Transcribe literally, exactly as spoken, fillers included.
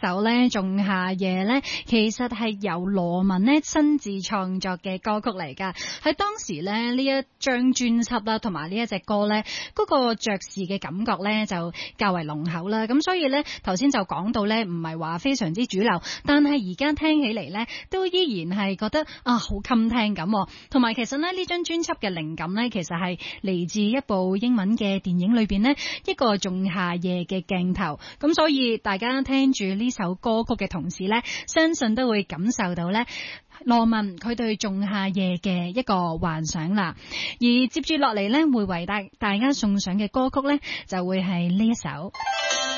首咧《仲夏夜》咧，其實係由羅文咧親自創作嘅歌曲嚟噶。喺當時咧呢一張專輯啦，同埋呢一隻歌咧，嗰個爵士嘅感覺咧就較為濃厚啦。咁所以咧頭先就講到咧，唔係話非常之主流，但係而家聽起嚟咧，都依然係覺得啊好襟聽咁。同埋其實咧呢張專輯嘅靈感咧，其實係嚟自一部英文嘅電影裏邊呢，一個仲夏夜嘅鏡頭。咁所以大家聽住呢首歌曲嘅同時咧，相信都會感受到咧羅文佢對仲夏夜嘅一個幻想啦。而接住落嚟咧，會為大大家送上嘅歌曲咧，就會係呢一首。